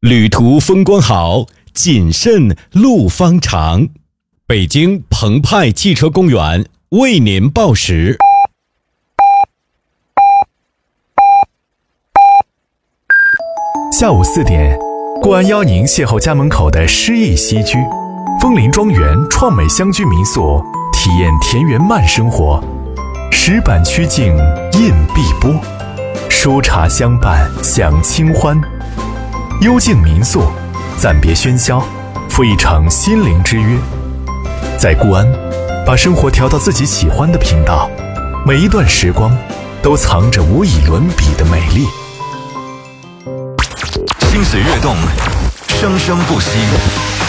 旅途风光好，谨慎路方长。北京澎湃汽车公园为您报时。 下午4点，顾安邀您邂逅家门口的诗意西居，枫林庄园创美乡居民宿，体验田园慢生活。石板曲径映碧波，书茶相伴享清欢。幽静民宿，暂别喧嚣，赴一场心灵之约。在固安，把生活调到自己喜欢的频道，每一段时光都藏着无以伦比的美丽。 心随跃动，生生不息。